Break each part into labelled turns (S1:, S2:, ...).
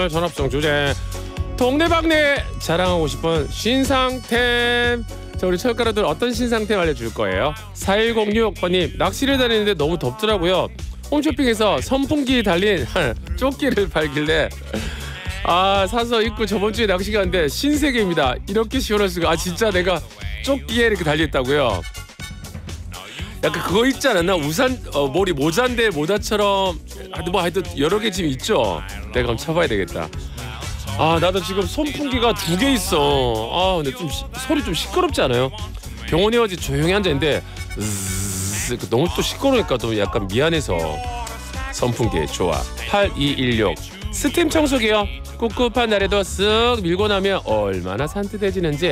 S1: 오늘 전합성 주제 동네방네 자랑하고 싶은 신상템. 자, 우리 철가루들 어떤 신상템 알려줄 거예요? 4106번님, 낚시를 다니는데 너무 덥더라고요. 홈쇼핑에서 선풍기 달린 조끼를 팔길래 사서 입고 저번 주에 낚시 갔는데 신세계입니다. 이렇게 시원할 수가. 진짜 내가 조끼에 이렇게 달렸다고요? 약간 그거 있지 않았나? 우산 머리 모자인데 모자처럼 하여튼 여러 개 지금 있죠. 내가 한번 쳐봐야 되겠다. 나도 지금 선풍기가 2개 있어. 근데 좀 소리 좀 시끄럽지 않아요? 병원에 와서 조용히 앉아있는데 너무 또 시끄러우니까 또 약간 미안해서. 선풍기 좋아. 8216 스팀 청소기요. 꿉꿉한 날에도 쓱 밀고 나면 얼마나 산뜻해지는지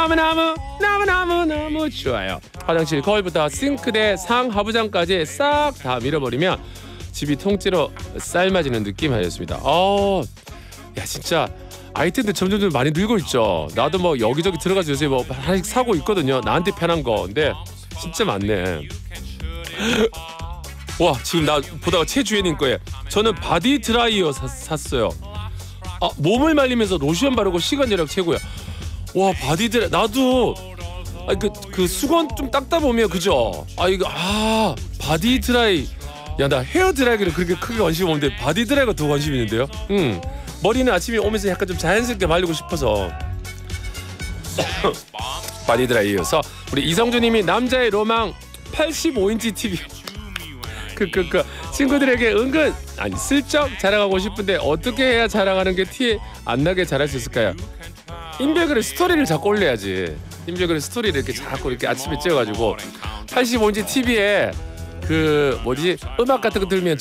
S1: 너무 좋아요. 화장실 거울부터 싱크대 상하부장까지 싹 다 밀어버리면 집이 통째로 삶아지는 느낌 하였습니다. 야, 진짜 아이템들 점점 많이 늘고 있죠. 나도 뭐 여기저기 들어가서 요새 뭐 하나씩 사고 있거든요. 나한테 편한 거. 근데 진짜 많네. 와, 지금 나 보다가 최주혜님 거에 저는 바디 드라이어 샀어요. 몸을 말리면서 로션 바르고 시간 절약 최고야. 와, 바디 드라이 나도 그 수건 좀 닦다 보면 그죠? 바디 드라이. 야, 나 헤어 드라이기를 그렇게 크게 관심 없는데 바디 드라이가 더 관심 있는데요. 머리는 아침에 오면서 약간 좀 자연스럽게 말리고 싶어서 바디 드라이어서. 우리 이성주님이 남자의 로망 85인치 TV. 친구들에게 은근 슬쩍 자랑하고 싶은데 어떻게 해야 자랑하는 게 티 안 나게 잘할 수 있을까요? 인별그램 스토리를 자꾸 올려야지. 인별그램 스토리를 이렇게 자꾸 이렇게 아침에 찍어가지고 85인치 TV에 음악 같은 거 들으면